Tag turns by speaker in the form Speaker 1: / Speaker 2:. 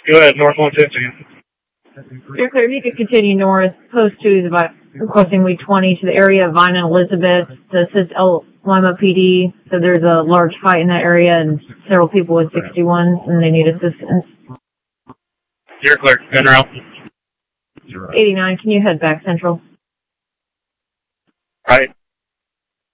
Speaker 1: Go ahead, North 110 again.
Speaker 2: You're clear. If you could continue north, post 2 is about requesting week 20 to the area of Vine and Elizabeth to assist Lima PD. So there's a large fight in that area and several people with 61s and they need assistance.
Speaker 1: You're clear. En route.
Speaker 2: 89, can you head back central?
Speaker 1: Right.